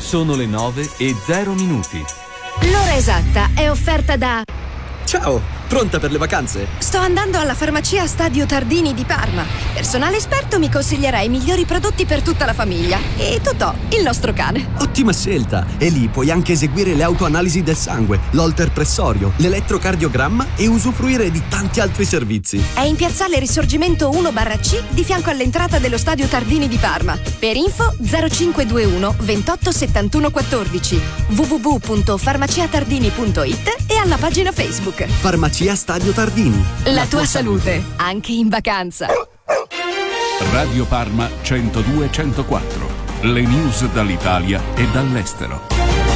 Sono le 9:00. L'ora esatta è offerta da... Ciao, pronta per le vacanze? Sto andando alla farmacia Stadio Tardini di Parma. Personale esperto mi consiglierà i migliori prodotti per tutta la famiglia. E Totò, il nostro cane. Ottima scelta! E lì puoi anche eseguire le autoanalisi del sangue, l'holter pressorio, l'elettrocardiogramma e usufruire di tanti altri servizi. È in piazzale Risorgimento 1/C di fianco all'entrata dello Stadio Tardini di Parma. Per info 0521 28 71 14 www.farmaciatardini.it e alla pagina Facebook. Farmacia Stadio Tardini. La tua salute, anche in vacanza. Radio Parma 102-104. Le news dall'Italia e dall'estero.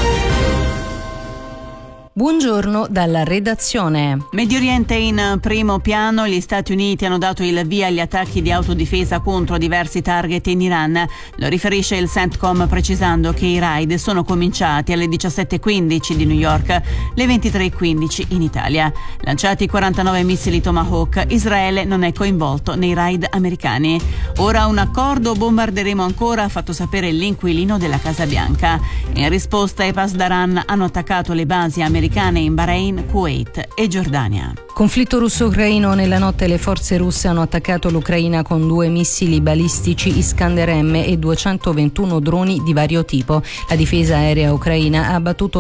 Buongiorno dalla redazione. Medio Oriente in primo piano. Gli Stati Uniti hanno dato il via agli attacchi di autodifesa contro diversi target in Iran. Lo riferisce il CENTCOM, precisando che i raid sono cominciati alle 17:15 di New York, le 23:15 in Italia. Lanciati 49 missili Tomahawk, Israele non è coinvolto nei raid americani. Ora un accordo o bombarderemo ancora, ha fatto sapere l'inquilino della Casa Bianca. In risposta, i Pasdaran hanno attaccato le basi americane in Bahrain, Kuwait e Giordania. Conflitto russo-ucraino. Nella notte le forze russe hanno attaccato l'Ucraina con 2 missili balistici Iskander-M e 221 droni di vario tipo. La difesa aerea ucraina ha abbattuto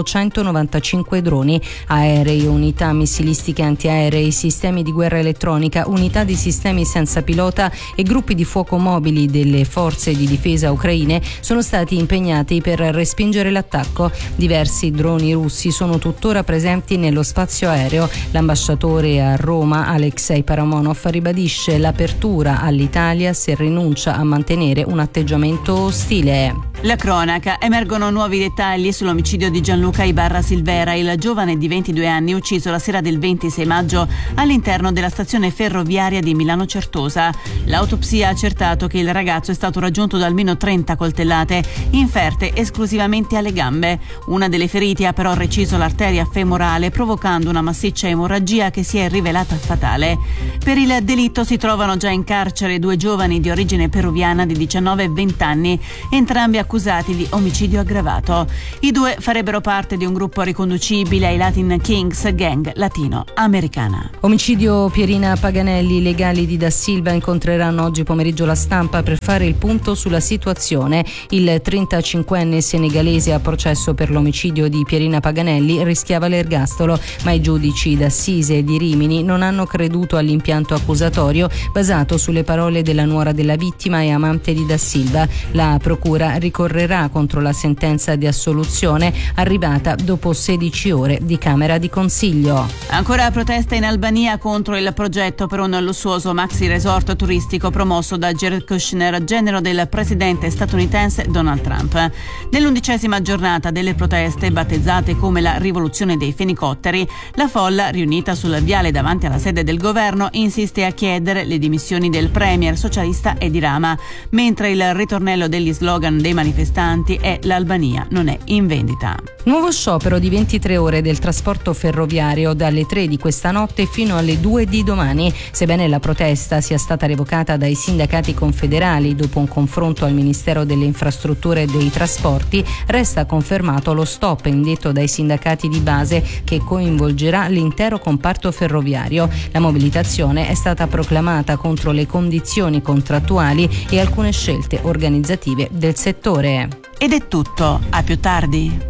195 droni aerei, unità missilistiche antiaerei, sistemi di guerra elettronica, unità di sistemi senza pilota e gruppi di fuoco mobili delle forze di difesa ucraine sono stati impegnati per respingere l'attacco. Diversi droni russi sono tuttora presenti nello spazio aereo. L'ambasciatore a Roma, Alexei Paramonov, ribadisce l'apertura all'Italia se rinuncia a mantenere un atteggiamento ostile. La cronaca. Emergono nuovi dettagli sull'omicidio di Gianluca Ibarra Silvera, il giovane di 22 anni ucciso la sera del 26 maggio all'interno della stazione ferroviaria di Milano Certosa. L'autopsia ha accertato che il ragazzo è stato raggiunto da almeno 30 coltellate, inferte esclusivamente alle gambe. Una delle ferite ha però reciso l'arteria femorale, provocando una massiccia emorragia che si è rivelata fatale. Per il delitto si trovano già in carcere 2 giovani di origine peruviana di 19 e 20 anni, entrambi accusati di omicidio aggravato. I 2 farebbero parte di un gruppo riconducibile ai Latin Kings, gang latino-americana. Omicidio Pierina Paganelli. I legali di Da Silva incontreranno oggi pomeriggio la stampa per fare il punto sulla situazione. Il 35enne senegalese a processo per l'omicidio di Pierina Paganelli rischiava l'ergastolo, ma i giudici d'Assise di Rimini non hanno creduto all'impianto accusatorio basato sulle parole della nuora della vittima e amante di Da Silva. La procura ricorrerà contro la sentenza di assoluzione arrivata dopo 16 ore di Camera di Consiglio. Ancora protesta in Albania contro il progetto per un lussuoso maxi resort turistico promosso da Jared Kushner, genero del presidente statunitense Donald Trump. Nell'11ª giornata delle proteste, battezzate come la rivoluzione dei fenicotteri, la folla, riunita sul viale davanti alla sede del governo, insiste a chiedere le dimissioni del premier socialista Edi Rama, mentre il ritornello degli slogan dei manifestanti è "l'Albania non è in vendita". Nuovo sciopero di 23 ore del trasporto ferroviario dalle 3 di questa notte fino alle 2 di domani. Sebbene la protesta sia stata revocata dai sindacati confederali dopo un confronto al Ministero delle Infrastrutture e dei Trasporti, resta confermato lo stop indetto dai sindacati di base che coinvolgerà l'intero comparto ferroviario. La mobilitazione è stata proclamata contro le condizioni contrattuali e alcune scelte organizzative del settore. Ed è tutto, a più tardi.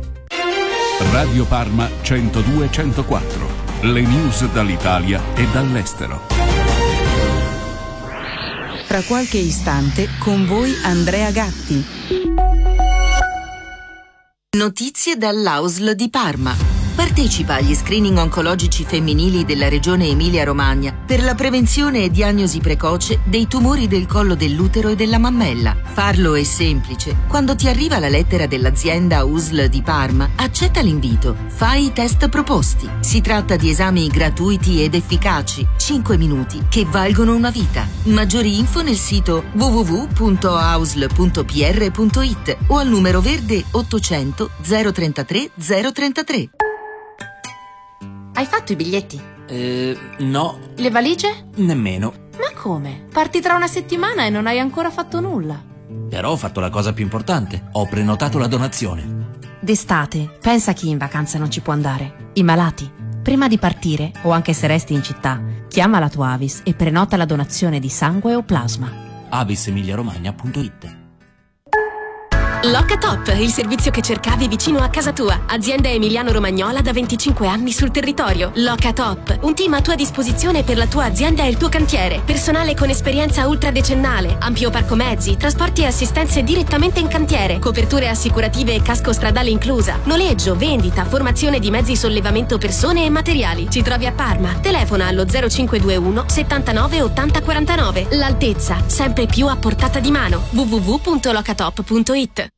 Radio Parma 102-104. Le news dall'Italia e dall'estero. Fra qualche istante con voi Andrea Gatti. Notizie dall'AUSL di Parma. Partecipa agli screening oncologici femminili della regione Emilia-Romagna per la prevenzione e diagnosi precoce dei tumori del collo dell'utero e della mammella. Farlo è semplice. Quando ti arriva la lettera dell'azienda USL di Parma, accetta l'invito. Fai i test proposti. Si tratta di esami gratuiti ed efficaci, 5 minuti, che valgono una vita. Maggiori info nel sito www.ausl.pr.it o al numero verde 800 033 033. Hai fatto i biglietti? No. Le valigie? Nemmeno. Ma come? Parti tra una settimana e non hai ancora fatto nulla. Però ho fatto la cosa più importante, ho prenotato la donazione. D'estate, pensa a chi in vacanza non ci può andare. I malati. Prima di partire, o anche se resti in città, chiama la tua Avis e prenota la donazione di sangue o plasma. avisemiliaromagna.it. Locatop, il servizio che cercavi vicino a casa tua. Azienda emiliano-romagnola da 25 anni sul territorio. Locatop, un team a tua disposizione per la tua azienda e il tuo cantiere. Personale con esperienza ultradecennale, ampio parco mezzi, trasporti e assistenze direttamente in cantiere, coperture assicurative e casco stradale inclusa, noleggio, vendita, formazione di mezzi sollevamento persone e materiali. Ci trovi a Parma. Telefona allo 0521 79 80 49. L'altezza, sempre più a portata di mano. www.locatop.it.